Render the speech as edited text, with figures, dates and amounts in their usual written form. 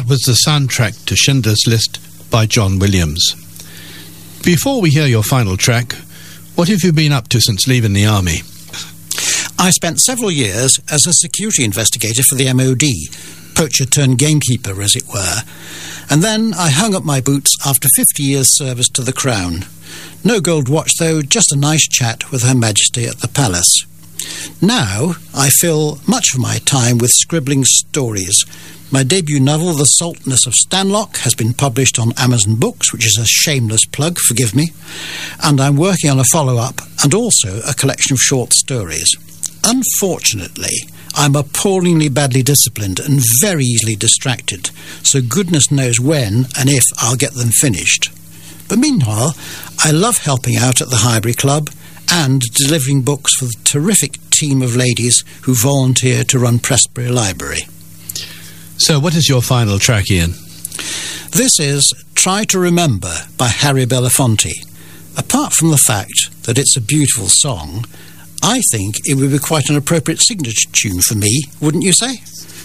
was the soundtrack to Schindler's List by John Williams. Before we hear your final track, what have you been up to since leaving the army? I spent several years as a security investigator for the MOD, poacher turned gamekeeper, as it were, and then I hung up my boots after 50 years' service to the Crown. No gold watch, though, just a nice chat with Her Majesty at the Palace. Now I fill much of my time with scribbling stories. My debut novel, The Saltness of Stanlock, has been published on Amazon Books, which is a shameless plug, forgive me, and I'm working on a follow-up and also a collection of short stories. Unfortunately, I'm appallingly badly disciplined and very easily distracted, so goodness knows when and if I'll get them finished. But meanwhile, I love helping out at the Highbury Club and delivering books for the terrific team of ladies who volunteer to run Prestbury Library. So what is your final track, Ian? This is Try to Remember by Harry Belafonte. Apart from the fact that it's a beautiful song, I think it would be quite an appropriate signature tune for me, wouldn't you say?